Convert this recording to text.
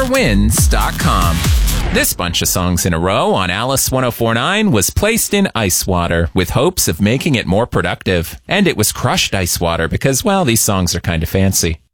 riverwinds.com. This bunch of songs in a row on Alice 1049 was placed in ice water with hopes of making it more productive. And it was crushed ice water because, well, these songs are kind of fancy.